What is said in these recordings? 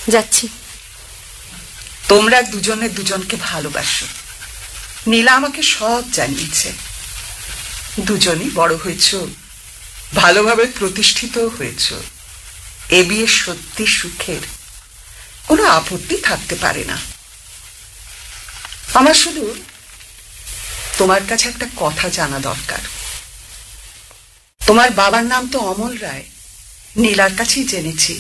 যাচ্ছি। তোমরা দুজনে দুজনকে ভালোবাসো, নীলা আমাকে সব জানিয়েছে। দুজনই বড় হয়েছ, ভালোভাবে প্রতিষ্ঠিত হয়েছ। এ বিয়ে সত্যি সুখের, কোনো আপত্তি থাকতে পারে না। আমার শুধু তোমার কাছে একটা কথা জানা দরকার। তোমার বাবার নাম তো অমল রায়, নীলার কাছেই জেনেছি।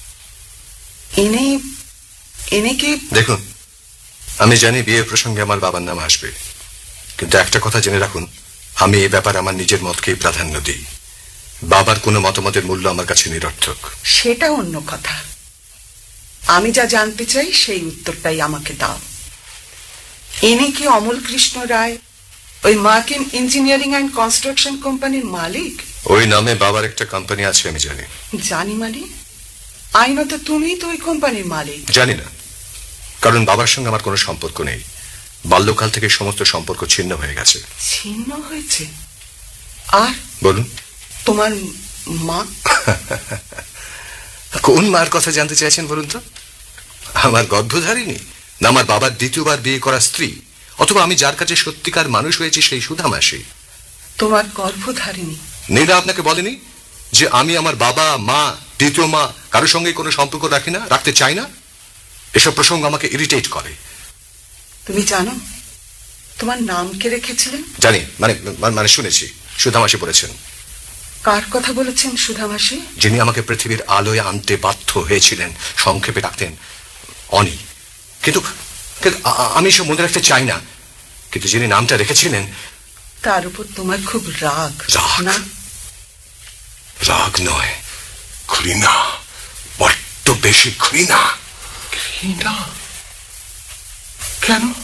এনে কি? দেখুন, আমি জানি বিয়ের প্রসঙ্গে আমার বাবার নাম আসবে, কিন্তু একটা কথা জেনে রাখুন, আমি এই ব্যাপারে আমার নিজের মতকেই প্রাধান্য দিই। বাবার কোনো মতামতের মূল্য আমার কাছে নিরর্থক। সেটা অন্য কথা। আমি যা জানতে চাই সেই উত্তরটাই আমাকে দাও। ইনি কি অমল কৃষ্ণ রায়, ওই মার্কিন ইঞ্জিনিয়ারিং অ্যান্ড কনস্ট্রাকশন কোম্পানির মালিক? ওই নামে বাবার একটা কোম্পানি আছে, আমি জানি। জানি মানে? আইনত তুমিই তো ওই কোম্পানির মালিক। জানি না, কারণ বাবার সঙ্গে আমার কোনো সম্পর্ক নেই। বাল্যকাল থেকে সমস্ত সম্পর্ক ছিন্ন হয়ে গেছে। ছিন্ন হয়েছে? আর বলুন, তোমার মা? কোন মার কথা জানতে চাইছেন বলুন তো? আমার গর্ভধারিণী, না আমার বাবার দ্বিতীয়বার বিয়ে করা স্ত্রী, অথবা আমি যার কাছে সত্যিকার মানুষ হয়েছি সেই সুধা মাসি? তোমার গর্ভধারিণী? নীলা আপনাকে বলেনি যে আমি আমার বাবা, মা, দ্বিতীয় মা কারোর সঙ্গে কোনো সম্পর্ক রাখি না, রাখতে চাই না? এসব প্রসঙ্গ আমাকে ইরিটেট করে। তুমি জানো তোমার নাম কে রেখেছিলেন? জানি, মানে শুনেছি, সুধা মাসি বলেছেন। কার কথা বলেছেন সুধা মাসি? যিনি আমাকে পৃথিবীর আলোয় আনতে বাধ্য হয়েছিলেন, সংক্ষেপে ডাকতেন অনি। কিন্তু আমি এসব মনে রাখতে চাই না। কিন্তু যিনি নামটা রেখেছিলেন, তার উপর তোমার খুব রাগ না? রাগ নয়, ঘৃণা, বড্ড বেশি ঘৃণা। ঘৃণা? কেন?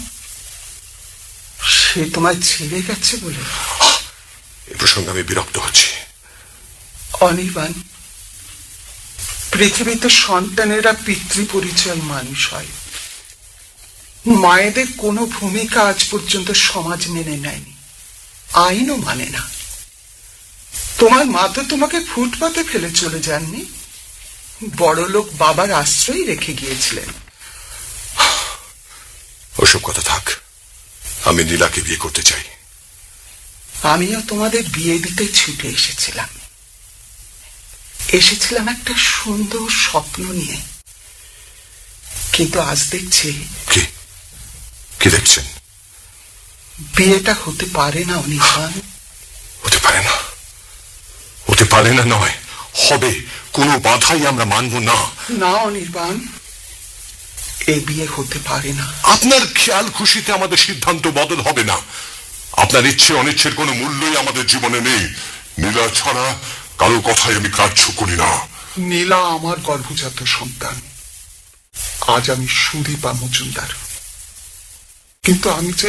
সে তোমায় ছেড়ে গেছে বলে? এ প্রসঙ্গে আমি বিরক্ত হচ্ছি। অনির্বাণ, পৃথিবীতে সন্তানেরা পিতৃ পরিচয় মানুষ হয়। মায়েদের কোনো ভূমিকা আজ পর্যন্ত সমাজ মেনে নেয়নি, আইনও মানে না। তোমার মা তো তোমাকে ফুটপাতে ফেলে চলে যাননি, বড়লোক বাবার আশ্রয় রেখে গিয়েছিলেন। ওসব কথা থাক, আমি নীলাকে বিয়ে করতে চাই। আমিও তোমাদের বিয়ে দিতে ছুটে এসেছিলাম একটা সুন্দর স্বপ্ন নিয়ে। কিন্তু আজ দেখছি। কি দেখছেন? বিয়েটা হতে পারে না অনির্বাণ। হতে পারে না? হতে পারে না নয়, হবে। কোনো বাধাই আমরা মানব না। না অনির্বাণ, এই বিয়ে হতে পারে না। আপনার খেয়াল খুশিতে আমাদের সিদ্ধান্ত বদল হবে না। আপনার ইচ্ছে অনিচ্ছের কোনো মূল্যই আমাদের জীবনে নেই। নীলা ছাড়া কারো কথাই আমি গ্রাহ্য করি না। নীলা আমার গর্ভজাত সন্তান। আজ আমি সুদীপা মজুমদার, কিন্তু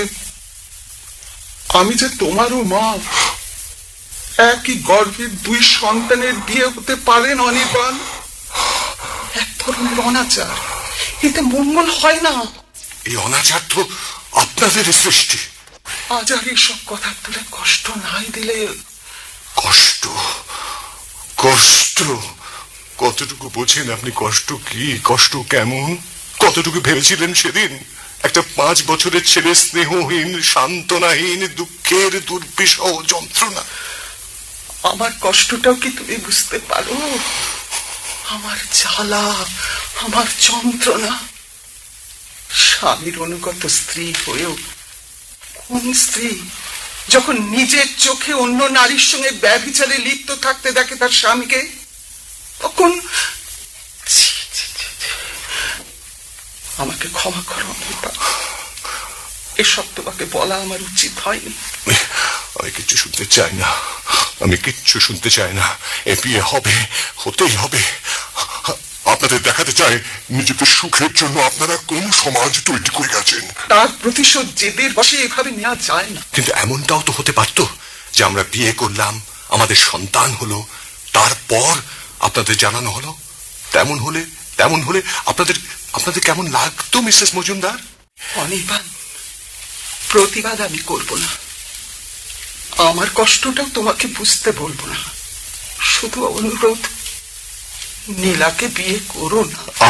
আমি যে তোমারও মা। একই গর্ভের দুই সন্তানের বিয়ে হতে পারে না অনির্বাণ। এক ধরনের অনাচার, এতে মঙ্গল হয় না। এই অনাচার তো আপনাদের সৃষ্টি। আজ আর এসব কথা তুলে কষ্ট নাই দিলে। কষ্ট? কষ্ট কতটুকু বোঝেন আপনি? কষ্ট কি, কষ্ট কেমন, কতটুকু ভেবেছিলেন সেদিন? একটা 5 বছরের ছেলে স্নেহহীন, সান্ত্বনাহীন, দুঃখের দুর্বিষহ যন্ত্রণা। আমার কষ্টটাও কি তুমি বুঝতে পারো? আমার জ্বালা, আমার যন্ত্রণা। স্বামীর অনুগত স্ত্রী হয়েও কোন স্ত্রী যখন নিজের চোখে অন্য নারীর সঙ্গে ব্যভিচারে লিপ্ত থাকতে দেখে তার স্বামীকে, তখন আমাকে ক্ষমা করো অনির্বাণ, এসব তোমাকে বলা আমার উচিত হয়নি। আমি কিচ্ছু শুনতে চাই না, আমি কিচ্ছু শুনতে চাই না। এ বিয়ে হবে, হতেই হবে। আপনাদের দেখাতে চাই নিজেদের সুখের জন্য আপনারা কোন সমাজ তৈরি করে গেছেন। তার প্রতিশোধ জেদের বসে এভাবে নেওয়া যায় না। কিন্তু এমনটাও তো হতে পারতো যে আমরা বিয়ে করলাম, আমাদের সন্তান হলো, তারপর আপনাদের জানানো হলো। তেমন হলে আপনাদের কেমন লাগতো মিসেস মজুমদার? অনির্বাণ, প্রতিবাদ আমি করব না, আমার কষ্টটাও তোমাকে বুঝতে বলবো না। শুধু অনুরোধ, নীলাকে বিয়ে করো না।